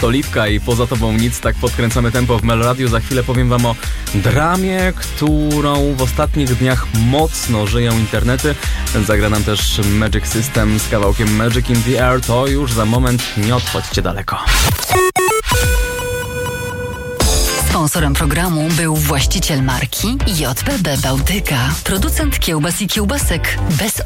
to Lipka i Poza tobą nic, tak podkręcamy tempo w Meloradiu. Za chwilę powiem wam o dramie, którą w ostatnich dniach mocno żyją internety. Zagra nam też Magic System z kawałkiem Magic in the Air. To już za moment, nie odchodźcie daleko. Sponsorem programu był właściciel marki JBB Bałtyka, producent kiełbas i kiełbasek bez